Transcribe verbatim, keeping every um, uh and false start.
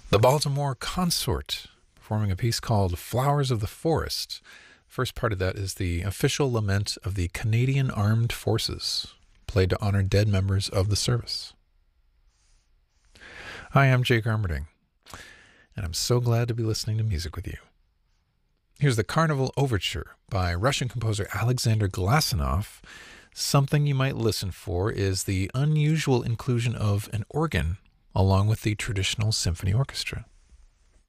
The Baltimore Consort, performing a piece called Flowers of the Forest. First part of that is the official lament of the Canadian Armed Forces, played to honor dead members of the service. Hi, I'm Jake Armerding, and I'm so glad to be listening to music with you. Here's the Carnival Overture by Russian composer Alexander Glasunov. Something you might listen for is the unusual inclusion of an organ along with the traditional symphony orchestra.